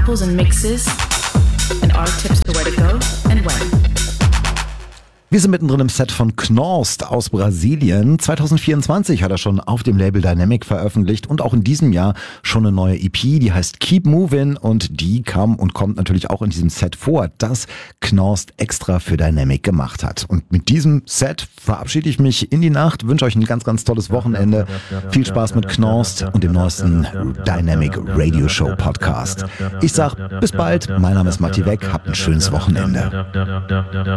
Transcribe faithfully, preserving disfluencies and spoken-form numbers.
samples and mixes and our tips to where to go and when. Wir sind mittendrin im Set von Knorst aus Brasilien. zwanzig vierundzwanzig hat er schon auf dem Label Dynamic veröffentlicht und auch in diesem Jahr schon eine neue E P, die heißt Keep Movin' und die kam und kommt natürlich auch in diesem Set vor, das Knorst extra für Dynamic gemacht hat. Und mit diesem Set verabschiede ich mich in die Nacht, wünsche euch ein ganz, ganz tolles Wochenende. Viel Spaß mit Knorst und dem neuesten Dynamic Radio Show Podcast. Ich sag bis bald, mein Name ist Matti Weck, habt ein schönes Wochenende.